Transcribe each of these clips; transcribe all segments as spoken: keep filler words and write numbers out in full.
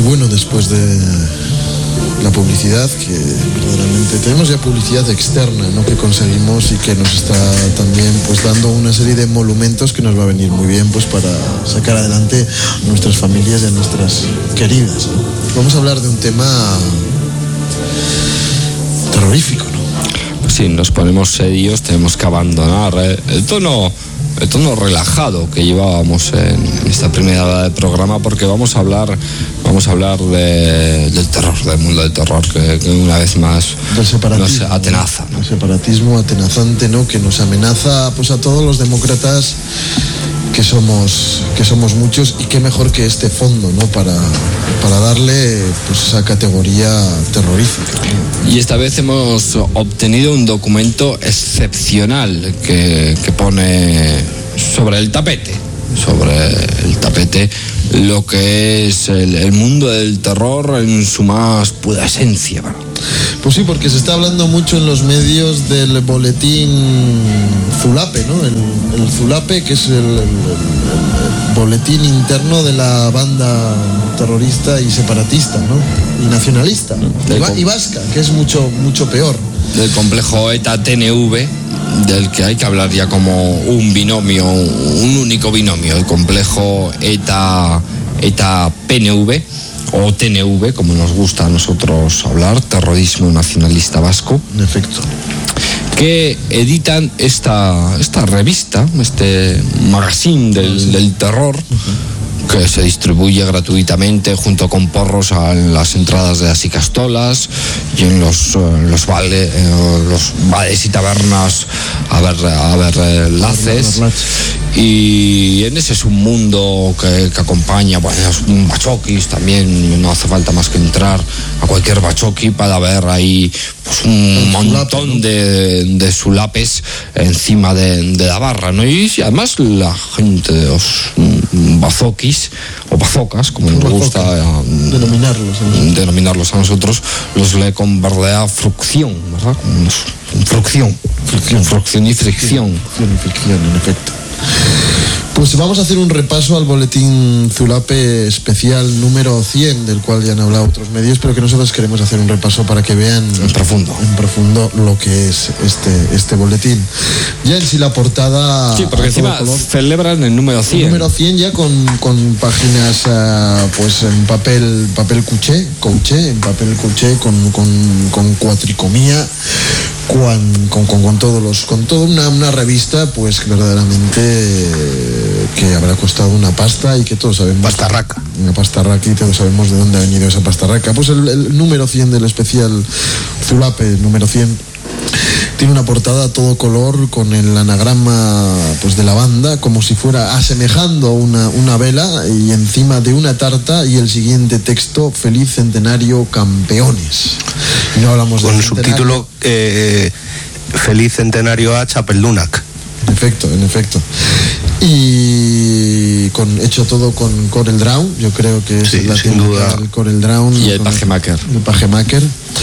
bueno, después de la publicidad, que verdaderamente tenemos ya publicidad externa, ¿no?, que conseguimos y que nos está también pues dando una serie de monumentos que nos va a venir muy bien pues para sacar adelante a nuestras familias y a nuestras queridas, ¿no? Vamos a hablar de un tema terrorífico, ¿no? Pues sí, nos ponemos serios, tenemos que abandonar el tono el tono relajado que llevábamos en, en esta primera hora del programa, porque vamos a hablar vamos a hablar de, del terror, del mundo del terror, que, que una vez más nos atenaza, ¿no? El separatismo atenazante, ¿no?, que nos amenaza pues a todos los demócratas que somos que somos muchos, y qué mejor que este fondo, ¿no?, para, para darle pues esa categoría terrorífica, ¿no? Y esta vez hemos obtenido un documento excepcional que, que pone sobre el tapete, sobre el tapete lo que es el, el mundo del terror en su más pura esencia, ¿no? Pues sí, porque se está hablando mucho en los medios del boletín Zulape, ¿no? El, el Zulape, que es el, el, el, el boletín interno de la banda terrorista y separatista, ¿no?, y nacionalista, ¿no? y, y vasca, que es mucho, mucho peor. Del complejo ETA-T N V, del que hay que hablar ya como un binomio, un único binomio, el complejo ETA, ETA-P N V, o T N V, como nos gusta a nosotros hablar, terrorismo nacionalista vasco. En efecto. Que editan esta, esta revista, este magazine del, del terror, uh-huh, que se distribuye gratuitamente junto con porros en las entradas de las Icastolas y en los, en los, vale, en los bares y tabernas a ver, a ver enlaces. Y en ese es un mundo que, que acompaña, bueno, los bachoquis también, no hace falta más que entrar a cualquier bachoqui para ver ahí pues un montón de, de sulapes encima de, de la barra, ¿no? Y además la gente de los bazoquis o bazocas, como nos gusta eh, denominarlos, ¿no?, denominarlos a nosotros, los lee con verdadera frucción, ¿verdad? Frucción, fricción, frucción y fricción. Fricción y fricción, en efecto. Pues vamos a hacer un repaso al boletín Zulape especial número cien, del cual ya han hablado otros medios, pero que nosotros queremos hacer un repaso para que vean en profundo, en profundo lo que es este, este boletín. Ya en sí la portada... Sí, porque encima celebran el número cien. El número cien ya con, con páginas uh, pues en papel papel cuché, couché, en papel cuché con, con, con cuatricomía, con, con, con, con todos los con toda una, una revista pues verdaderamente eh, que habrá costado una pasta y que todos sabemos, pastarraca, una pastarraca, y todos sabemos de dónde ha venido esa pastarraca. Pues el, el número cien del especial Zulape, número cien, tiene una portada a todo color con el anagrama pues de la banda, como si fuera asemejando una, una vela, y encima de una tarta, y el siguiente texto: feliz centenario, campeones. Y no hablamos con el subtítulo eh, feliz centenario a Chapeldunac. En efecto, en efecto. Y con, hecho todo con Corel Draw, yo creo que es sí, la sin duda. El Corel Draw y el Pagemaker. El Pagemaker.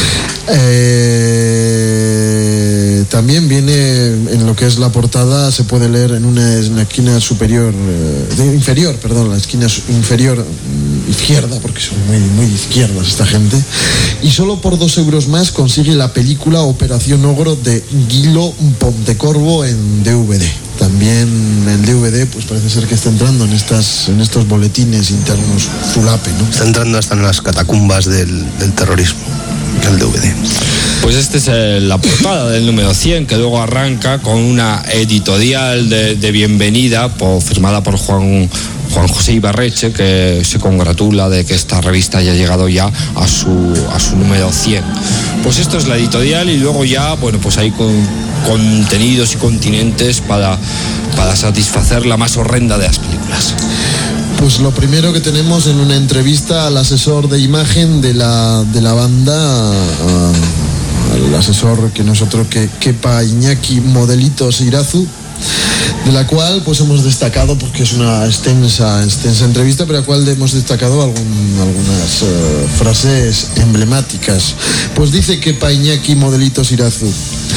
Eh, también viene en lo que es la portada, se puede leer en una, en la esquina superior, eh, inferior, perdón, la esquina inferior izquierda, porque son muy, muy izquierdas esta gente, y solo por dos euros más consigue la película Operación Ogro de Guilo Pontecorvo en D V D. También el D V D pues parece ser que está entrando en estas en estos boletines internos Zulape, ¿no? Está entrando hasta en las catacumbas del, del terrorismo, el D V D. Pues esta es el, la portada del número cien, que luego arranca con una editorial de, de bienvenida por, firmada por Juan Juan José Ibarreche, que se congratula de que esta revista haya llegado ya a su, a su número cien. Pues esto es la editorial, y luego ya, bueno, pues hay con, contenidos y continentes para, para satisfacer la más horrenda de las películas. Pues lo primero que tenemos en una entrevista al asesor de imagen de la, de la banda, uh, al asesor que nosotros, que Kepa Iñaki Modelitos Irazu, de la cual pues hemos destacado, porque es una extensa extensa entrevista, pero de la cual hemos destacado algún, algunas uh, frases emblemáticas. Pues dice que Kepa Iñaki Modelitos Irazu: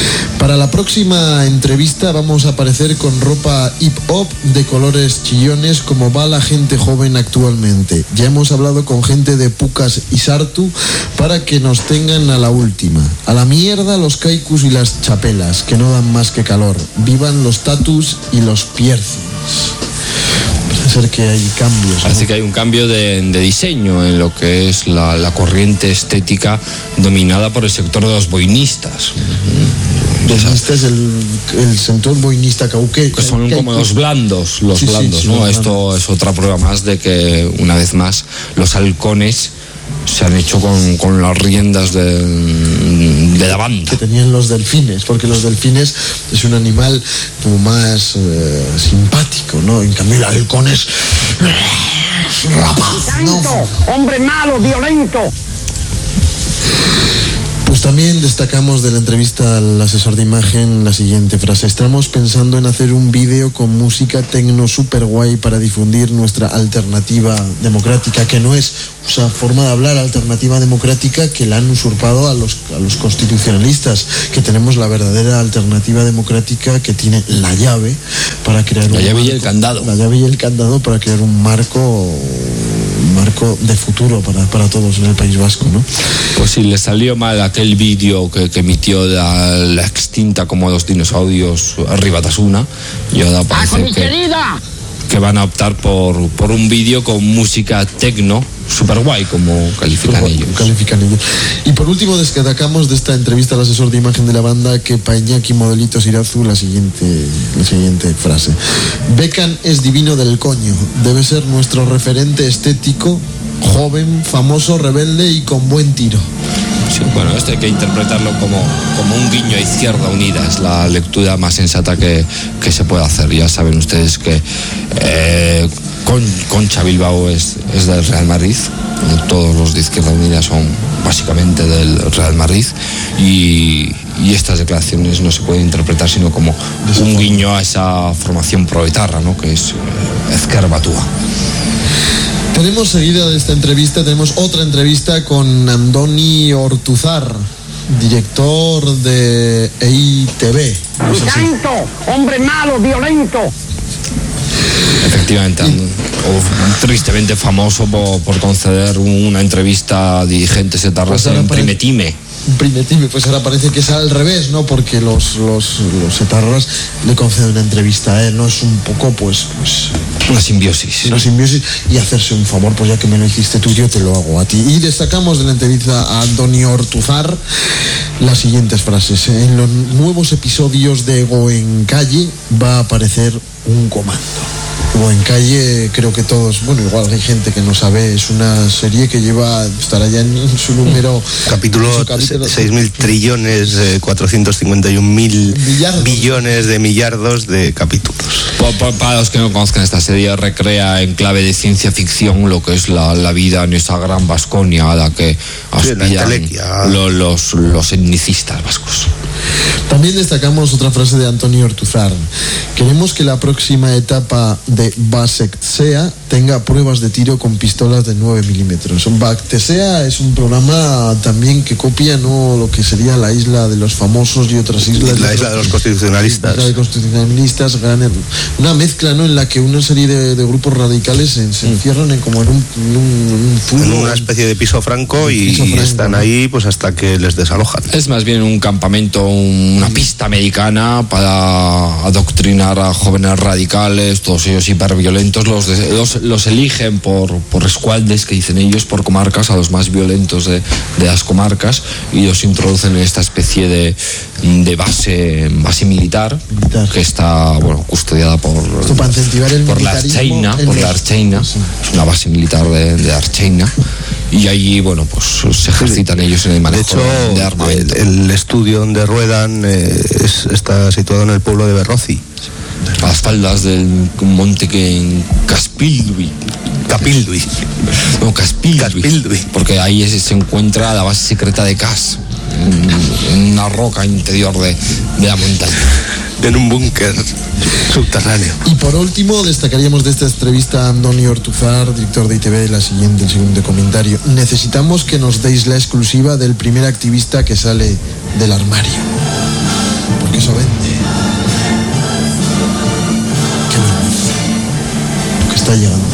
Para la próxima entrevista vamos a aparecer con ropa hip hop de colores chillones, como va la gente joven actualmente. Ya hemos hablado con gente de Pucas y Sartu para que nos tengan a la última. A la mierda los kaikus y las chapelas, que no dan más que calor. Vivan los tatus y los piercings. Parece ser que hay cambios, ¿no? Parece que hay un cambio de, de diseño en lo que es la, la corriente estética dominada por el sector de los boinistas. Este es el, el sector boinista cauque. Que son como los blandos, los sí, blandos, sí, sí, ¿no? los Esto blandos. es otra prueba más de que, una vez más, los halcones se han hecho con, con las riendas de, de la banda. Que tenían los delfines, porque los delfines es un animal como más eh, simpático, ¿no? En cambio el halcón es rapaz, ¿no? Hombre malo, violento. Pues también destacamos de la entrevista al asesor de imagen la siguiente frase: estamos pensando en hacer un vídeo con música tecno super guay para difundir nuestra alternativa democrática, que no es esa forma de hablar alternativa democrática que la han usurpado a los, a los constitucionalistas, que tenemos la verdadera alternativa democrática que tiene la llave para crear La un llave y marco, el candado. la llave y el candado para crear un marco un marco de futuro para, para todos en el País Vasco, ¿no? Pues si le salió mal aquel vídeo que, que emitió la, la extinta como los dinosaurios Ribatasuna, y ahora parece que, que van a optar por, por un vídeo con música tecno super guay, como califican ellos. Califican ellos. Y por último destacamos de esta entrevista al asesor de imagen de la banda que pa' Iñaki Modelitos Irazu la siguiente, la siguiente frase: Beckham es divino del coño, debe ser nuestro referente estético, joven, famoso, rebelde y con buen tiro. Sí, bueno, esto hay que interpretarlo como, como un guiño a Izquierda Unida, es la lectura más sensata que, que se puede hacer. Ya saben ustedes que eh, Con, Concha Bilbao es, es del Real Madrid, todos los de Izquierda Unida son básicamente del Real Madrid, y, y estas declaraciones no se pueden interpretar sino como un guiño a esa formación proetarra, ¿no? Que es eh, Ezker Batua. Tenemos seguida de esta entrevista, tenemos otra entrevista con Andoni Ortuzar, director de E I T V. ¿No es así? Violento, hombre malo, violento. Efectivamente, o tristemente famoso por, por conceder una entrevista a dirigentes etarras Pues en parece- Primetime. Primetime, pues ahora parece que es al revés, ¿no? Porque los, los, los etarras le conceden una entrevista a él, ¿no? Es un poco, pues, pues Una simbiosis. una simbiosis y hacerse un favor, pues ya que me lo hiciste tú, yo te lo hago a ti. Y destacamos de la entrevista a Antonio Ortuzar las siguientes frases: en los nuevos episodios de Ego en Calle va a aparecer un comando. Ego en Calle, creo que todos, bueno, igual hay gente que no sabe, es una serie que lleva, estará ya en su número Capítulo en su capítulo- seis mil trillones, eh, cuatrocientos cincuenta y un mil Millardos. billones de millardos de capítulos. Pa- pa- Para los que no conozcan, esta serie recrea en clave de ciencia ficción lo que es la, la vida en esa gran Vasconia a la que Sí, la aspiran entelequia. lo- los, los etnicistas vascos. También destacamos otra frase de Antonio Ortuzar: queremos que la próxima etapa de Basectsea tenga pruebas de tiro con pistolas de nueve milímetros. Basectsea es un programa también que copia, ¿no?, lo que sería la isla de los famosos y otras islas. La isla de los constitucionalistas. La de constitucionalistas, gran- una mezcla, ¿no?, en la que una serie de, de grupos radicales se, se encierran en como en un, en un, en un En zulo. una especie de piso franco y, Piso franco, están ¿no? ahí pues hasta que les desalojan. Es más bien un campamento, un- una pista americana para adoctrinar a jóvenes radicales, todos ellos hiperviolentos. Los, de- los, los eligen por, por escuadres, que dicen ellos, por comarcas, a los más violentos de, de las comarcas, y los introducen en esta especie de, de base, base militar, Militar. que está, bueno, custodiada por, Esto para incentivar el por la militarismo Archeina, en por la los- Archeina, sí. es una base militar de, de Archeina, y allí, bueno, pues se ejercitan ellos en el De manejo hecho, de el, armamento. el estudio donde ruedan eh, es- está situado en el pueblo de Berrozi. A las faldas del monte que en Caspildui. Capildui. No, Caspildui. Caspildui. Porque ahí es- se encuentra la base secreta de Cas, en- en una roca interior de, de la montaña. En un búnker subterráneo. Y por último, destacaríamos de esta entrevista a Andoni Ortuzar, director de I T V, la siguiente, el segundo comentario: necesitamos que nos deis la exclusiva del primer activista que sale del armario. porque eso vende. Qué vergüenza lo que está llegando.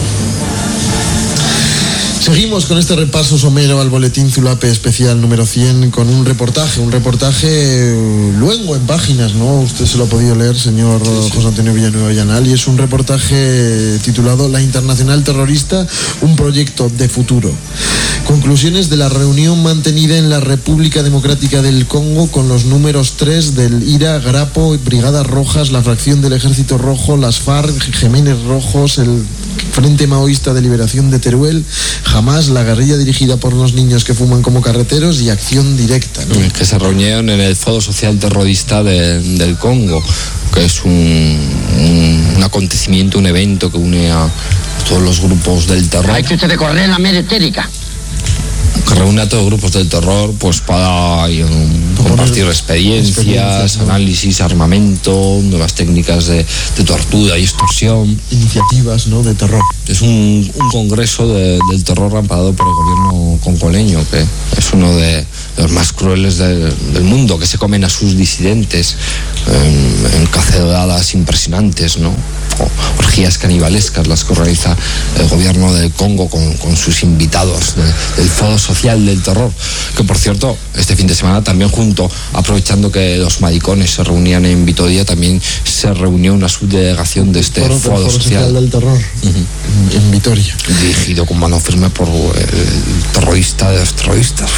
Seguimos con este repaso somero al boletín Zulape especial número cien con un reportaje, un reportaje luengo en páginas, ¿no? Usted se lo ha podido leer, señor sí, sí. José Antonio Villanueva Llanal, y es un reportaje titulado La Internacional Terrorista, un proyecto de futuro. Conclusiones de la reunión mantenida en la República Democrática del Congo con los números tres del I R A, Grapo, Brigadas Rojas, la fracción del Ejército Rojo, las FARC, Gemenes Rojos, el Frente Maoísta de Liberación de Teruel, Jamás, la guerrilla dirigida por los niños que fuman como carreteros y Acción Directa, ¿no? Que se reunieron en el Foro Social Terrorista de, del Congo, que es un, un, un acontecimiento, un evento que une a todos los grupos del terror. Hay que usted correr la media etérica. Que reúne a todos los grupos del terror pues para um, compartir experiencias, experiencias ¿no? análisis, armamento, nuevas técnicas de, de tortura y extorsión. Iniciativas, ¿no?, de terror. Es un, un congreso de, del terror amparado por el gobierno congoleño, que es uno de, de los más crueles de, del mundo, que se comen a sus disidentes en, en caceroladas impresionantes, ¿no? O orgías canibalescas las que organiza el gobierno del Congo con, con sus invitados de, del Foro Social del Terror, que por cierto este fin de semana también, junto aprovechando que los maricones se reunían en Vitoria, también se reunió una subdelegación de este Foro, Foro Social. Social del Terror uh-huh. en, en Vitoria, dirigido con mano firme por el terrorista de los terroristas,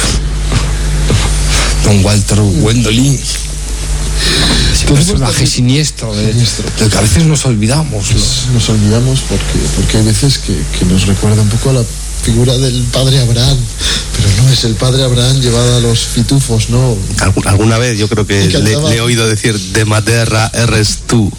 don Walter Gwendolyn. Ese personaje siniestro, de, del que a veces nos olvidamos. Pues nos olvidamos porque, porque hay veces que, que nos recuerda un poco a la figura del padre Abraham, pero no es el padre Abraham llevado a los pitufos, ¿no? Algu- alguna vez yo creo que le, le he oído decir de Materra eres tú.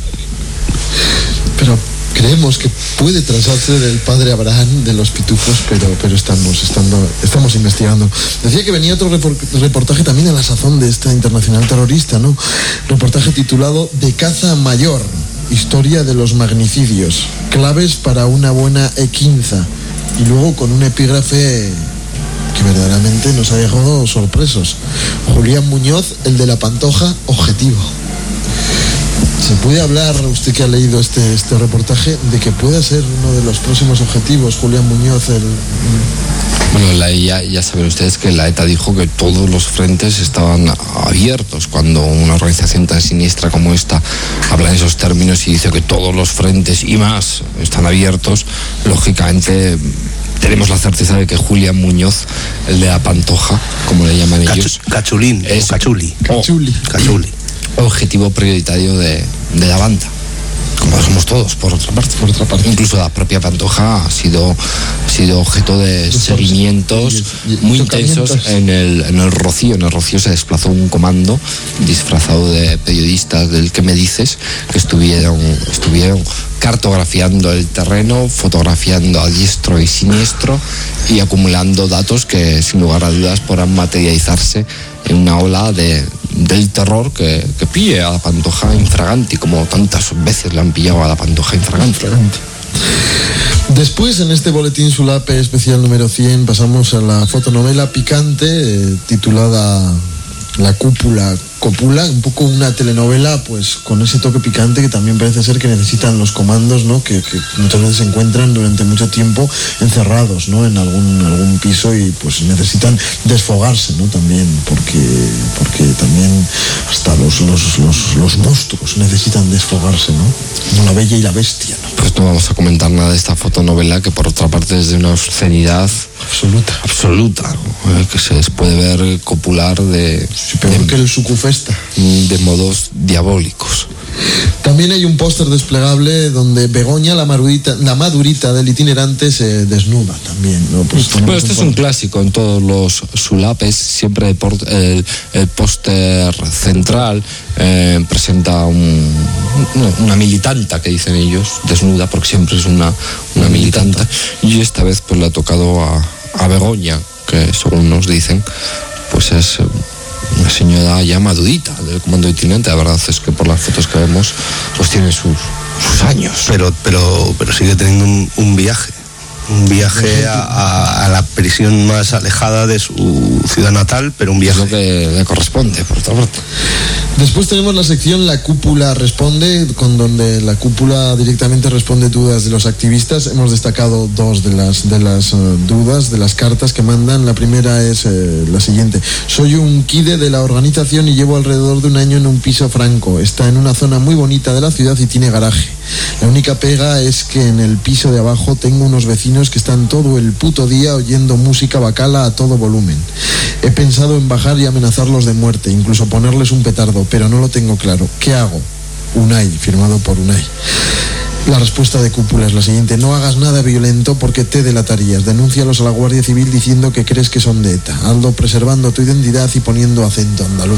Pero creemos que puede trazarse del padre Abraham de los pitufos, pero, pero estamos, estando, estamos investigando. Decía que venía otro reportaje también a la sazón de esta internacional terrorista, ¿no? Reportaje titulado De caza mayor, historia de los magnicidios, claves para una buena equinza, y luego con un epígrafe que verdaderamente nos ha dejado sorpresos. Julián Muñoz, el de la Pantoja, objetivo. ¿Se puede hablar, usted que ha leído este, este reportaje, de que pueda ser uno de los próximos objetivos, Julián Muñoz? El... Bueno, la, ya, ya saben ustedes que la ETA dijo que todos los frentes estaban abiertos. Cuando una organización tan siniestra como esta habla en esos términos y dice que todos los frentes y más están abiertos, lógicamente tenemos la certeza de que Julián Muñoz, el de la Pantoja, como le llaman Cachu, ellos, Cachulín, es Cachuli. Cachuli. Cachuli. objetivo prioritario de, de la banda, como somos todos, por otra parte. Por otra parte. Incluso la propia Pantoja ha sido, ha sido objeto de Los seguimientos y, y, y muy intensos en el, en el Rocío. En el Rocío se desplazó un comando disfrazado de periodistas del Que me dices, que estuvieron, estuvieron cartografiando el terreno, fotografiando a diestro y siniestro y acumulando datos que sin lugar a dudas podrán materializarse en una ola de, del terror que, que pille a la Pantoja infraganti, como tantas veces le han pillado a la Pantoja infraganti. infraganti. Después, en este boletín Zulape especial número cien, pasamos a la fotonovela picante eh, titulada La cúpula copula, un poco una telenovela pues con ese toque picante que también parece ser que necesitan los comandos, ¿no? Que, que muchas veces se encuentran durante mucho tiempo encerrados, ¿no? En algún algún piso y pues necesitan desfogarse, ¿no? También porque porque también hasta los los, los, los monstruos necesitan desfogarse, ¿no? Como La Bella y la Bestia, ¿no? Pues no vamos a comentar nada de esta fotonovela, que por otra parte es de una obscenidad absoluta, absoluta, ¿no? eh, que se les puede ver copular de, sí, peor de, que el sucufesta, de modos diabólicos. También hay un póster desplegable donde Begoña, la madurita, la madurita del itinerante, se desnuda también, ¿no? Pues bueno, este es un clásico en todos los sulapes. Siempre el, por, el, el póster central eh, presenta un, una, una militanta, que dicen ellos, desnuda, porque siempre es una, una militanta. Y esta vez pues le ha tocado a, a Begoña, que según nos dicen, pues es una señora ya madurita del comando itinerante. La verdad es que por las fotos que vemos pues tiene sus, sus años. Pero, pero, pero sigue teniendo un, un viaje. un viaje a, a, a la prisión más alejada de su ciudad natal, pero un viaje. Es lo que le corresponde, por otra parte. Después tenemos la sección La Cúpula Responde, con donde la cúpula directamente responde dudas de los activistas. Hemos destacado dos de las, de las uh, dudas, de las cartas que mandan. La primera es eh, la siguiente. Soy un kide de la organización y llevo alrededor de un año en un piso franco. Está en una zona muy bonita de la ciudad y tiene garaje. La única pega es que en el piso de abajo tengo unos vecinos que están todo el puto día oyendo música bacala a todo volumen. He pensado en bajar y amenazarlos de muerte, incluso ponerles un petardo, pero no lo tengo claro. ¿Qué hago? Unai, firmado por Unai. La respuesta de Cúpula es la siguiente: no hagas nada violento porque te delatarías. Denúncialos a la Guardia Civil diciendo que crees que son de ETA. Hazlo preservando tu identidad y poniendo acento andaluz.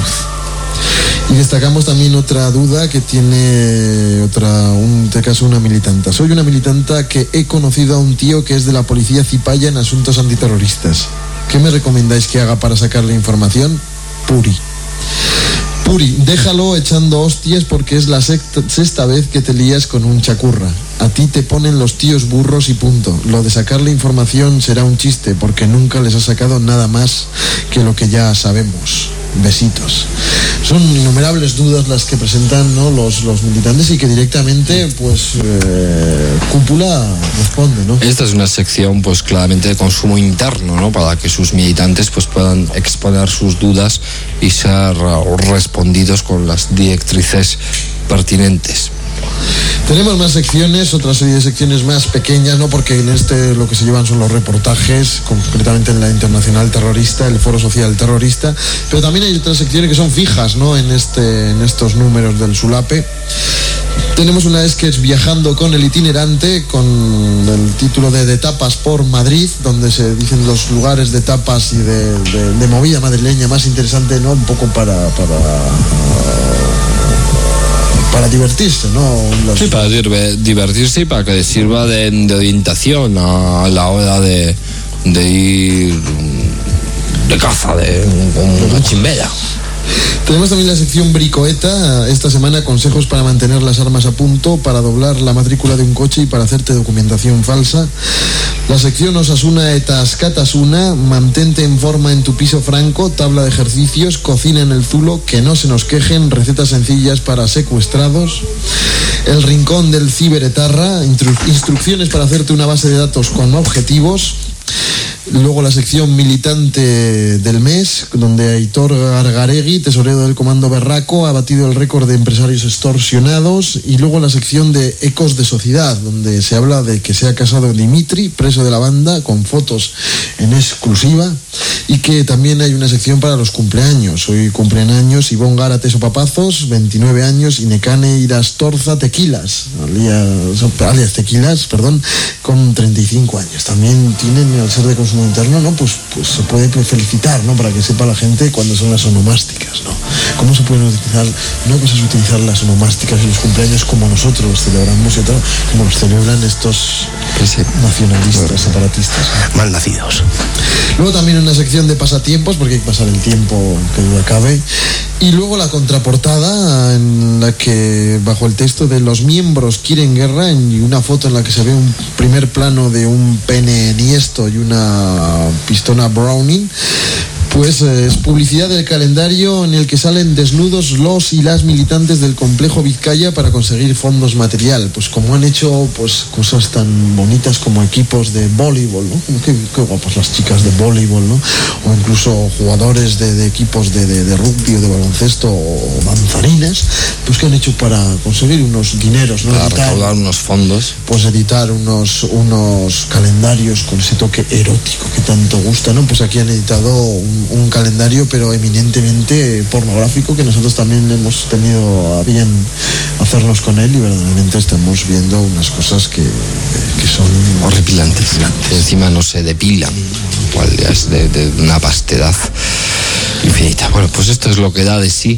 Y destacamos también otra duda que tiene otra, un, en este caso una militanta. Soy una militanta que he conocido a un tío que es de la policía cipaya en asuntos antiterroristas. ¿Qué me recomendáis que haga para sacarle información? Puri. Puri, déjalo echando hostias porque es la sexta, sexta vez que te lías con un chacurra. A ti te ponen los tíos burros y punto. Lo de sacarle información será un chiste porque nunca les ha sacado nada más que lo que ya sabemos. Besitos. Son innumerables dudas las que presentan, ¿no?, los, los militantes y que directamente pues eh, Cúpula responde, ¿no? Esta es una sección pues claramente de consumo interno, ¿no?, para que sus militantes pues puedan exponer sus dudas y ser uh, respondidos con las directrices pertinentes. Tenemos más secciones, otra serie de secciones más pequeñas, ¿no?, porque en este lo que se llevan son los reportajes, concretamente en la Internacional Terrorista, el Foro Social Terrorista, pero también hay otras secciones que son fijas, ¿no?, en este, en estos números del Sulape. Tenemos una vez que es Viajando con el Itinerante, con el título de De Tapas por Madrid, donde se dicen los lugares de tapas y de, de, de movida madrileña más interesante, ¿no?, un poco para... para para divertirse, ¿no? Los... Sí, para divertirse y para que les sirva de, de orientación a la hora de, de ir de caza, de una chimbera. Tenemos también la sección Bricoeta, esta semana consejos para mantener las armas a punto, para doblar la matrícula de un coche y para hacerte documentación falsa. La sección Osasuna eta Askatasuna, mantente en forma en tu piso franco, tabla de ejercicios, cocina en el zulo, que no se nos quejen, recetas sencillas para secuestrados. El rincón del ciberetarra, instru- instrucciones para hacerte una base de datos con objetivos. Luego la sección Militante del Mes, donde Aitor Gargaregui, tesorero del Comando Berraco, ha batido el récord de empresarios extorsionados. Y luego la sección de Ecos de Sociedad, donde se habla de que se ha casado Dimitri, preso de la banda, con fotos en exclusiva. Y que también hay una sección para los cumpleaños. Hoy cumplen años Ivonne Gárate Papazos, veintinueve años, y Nekane Irastorza Tequilas, alias, alias Tequilas, perdón, con treinta y cinco años. También tienen, al ser de consumo interno, ¿no?, pues, pues se puede felicitar, ¿no?, para que sepa la gente cuándo son las onomásticas, ¿no? ¿Cómo se pueden utilizar? No que se utilizar las onomásticas y los cumpleaños como nosotros los celebramos y otro, como los celebran estos sí. nacionalistas, separatistas, ¿no? Mal nacidos. Luego también una sección de pasatiempos, porque hay que pasar el tiempo que duda cabe. Y luego la contraportada, en la que, bajo el texto de Los miembros quieren guerra, y una foto en la que se ve un primer plano de un pene niesto y una pistola Browning, pues eh, es publicidad del calendario en el que salen desnudos los y las militantes del complejo Vizcaya para conseguir fondos material. Pues como han hecho pues cosas tan bonitas como equipos de voleibol, ¿no? Qué, qué guapas las chicas de voleibol, ¿no? O incluso jugadores de, de equipos de, de, de rugby o de baloncesto o danzarinas, pues que han hecho para conseguir unos dineros, ¿no? Para editar, recaudar unos fondos. Pues editar unos, unos calendarios con ese toque erótico que tanto gusta, ¿no? Pues aquí han editado un un calendario pero eminentemente pornográfico, que nosotros también hemos tenido a bien hacernos con él, y verdaderamente estamos viendo unas cosas que, que son horripilantes, que encima no se depilan, cual ya es de, de una vastedad infinita. Bueno, pues esto es lo que da de sí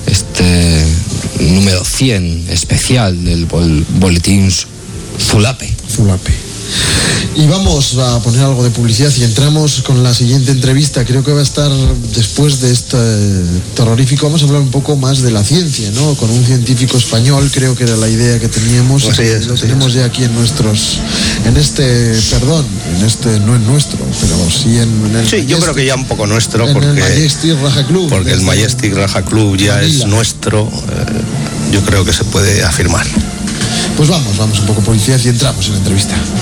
este número cien especial del bol, boletín Zulape. Zulape. Y vamos a poner algo de publicidad y entramos con la siguiente entrevista. Creo que va a estar después de este terrorífico. Vamos a hablar un poco más de la ciencia, ¿no? Con un científico español, creo que era la idea que teníamos. Pues sí, lo sí, tenemos sí. ya aquí en nuestros, en este, perdón, en este no en nuestro, pero sí en, en el. Sí, Majestic, yo creo que ya un poco nuestro, en porque, el Majestic Raja Club. porque el Majestic Raja Club ya Manila. es nuestro. Eh, yo creo que se puede afirmar. Pues vamos, vamos un poco publicidad y entramos en la entrevista.